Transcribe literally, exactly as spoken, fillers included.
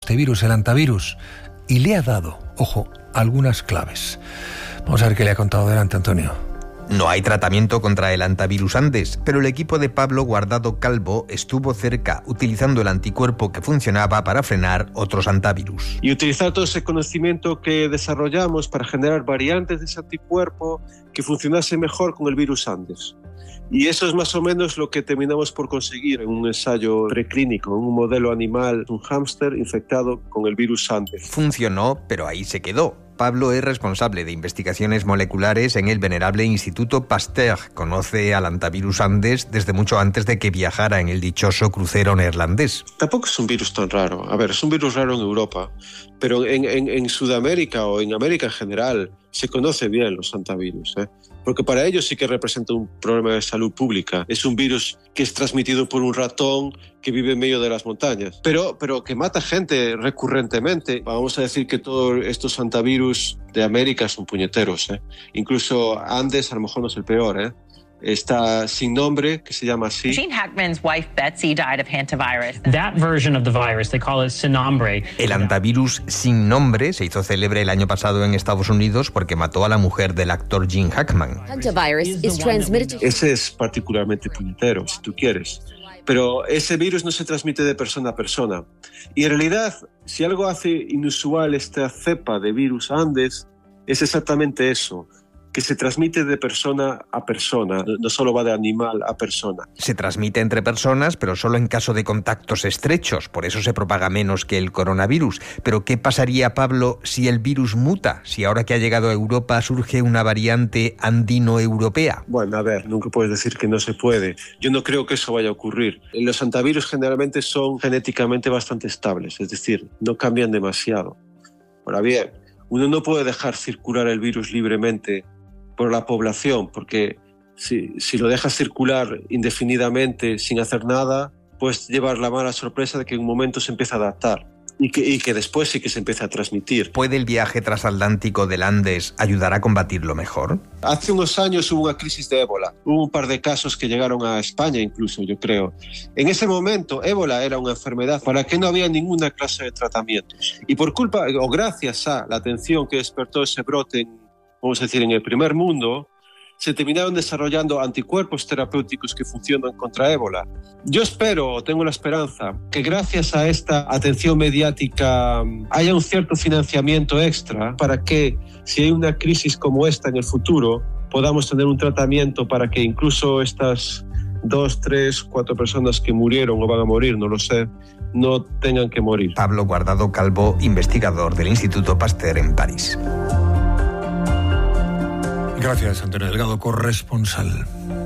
este virus, el antivirus, y le ha dado, ojo, algunas claves. Vamos a ver qué le ha contado. Adelante, Antonio. No hay tratamiento contra el antivirus Andes, pero el equipo de Pablo Guardado Calvo estuvo cerca, utilizando el anticuerpo que funcionaba para frenar otros antivirus. Y utilizar todo ese conocimiento que desarrollamos para generar variantes de ese anticuerpo que funcionase mejor con el virus Andes. Y eso es más o menos lo que terminamos por conseguir en un ensayo preclínico, en un modelo animal, un hámster infectado con el virus Andes. Funcionó, pero ahí se quedó. Pablo es responsable de investigaciones moleculares en el venerable Instituto Pasteur. Conoce al antivirus Andes desde mucho antes de que viajara en el dichoso crucero neerlandés. Tampoco es un virus tan raro. A ver, es un virus raro en Europa, pero en, en, en Sudamérica o en América en general se conoce bien los antivirus, ¿eh? Porque para ellos sí que representa un problema de salud pública. Es un virus que es transmitido por un ratón que vive en medio de las montañas, pero, pero que mata gente recurrentemente. Vamos a decir que todos estos antivirus de América son puñeteros, ¿eh? Incluso Andes a lo mejor no es el peor, ¿eh? Está sin nombre, que se llama así. Gene Hackman's wife Betsy died of hantavirus. That version of the virus, they call it Sin Nombre. El antivirus sin nombre se hizo célebre el año pasado en Estados Unidos porque mató a la mujer del actor Gene Hackman. Ese es particularmente puñetero, si tú quieres. Pero ese virus no se transmite de persona a persona. Y en realidad, si algo hace inusual esta cepa de virus Andes, es exactamente eso, que se transmite de persona a persona, no solo va de animal a persona. Se transmite entre personas, pero solo en caso de contactos estrechos, por eso se propaga menos que el coronavirus. Pero ¿qué pasaría, Pablo, si el virus muta? Si ahora que ha llegado a Europa surge una variante andino-europea. Bueno, a ver, nunca puedes decir que no se puede. Yo no creo que eso vaya a ocurrir. Los antivirus generalmente son genéticamente bastante estables, es decir, no cambian demasiado. Ahora bien, uno no puede dejar circular el virus libremente por la población, porque si, si lo dejas circular indefinidamente sin hacer nada, puedes llevar la mala sorpresa de que en un momento se empieza a adaptar y que, y que después sí que se empieza a transmitir. ¿Puede el viaje transatlántico del Andes ayudar a combatirlo mejor? Hace unos años hubo una crisis de ébola. Hubo un par de casos que llegaron a España incluso, yo creo. En ese momento, ébola era una enfermedad para la que no había ninguna clase de tratamientos. Y por culpa, o gracias a la atención que despertó ese brote en, vamos a decir, en el primer mundo, se terminaron desarrollando anticuerpos terapéuticos que funcionan contra ébola. Yo espero, tengo la esperanza, que gracias a esta atención mediática haya un cierto financiamiento extra para que, si hay una crisis como esta en el futuro, podamos tener un tratamiento para que incluso estas dos, tres, cuatro personas que murieron o van a morir, no lo sé, no tengan que morir. Pablo Guardado Calvo, investigador del Instituto Pasteur en París. Gracias, Antonio Delgado, corresponsal.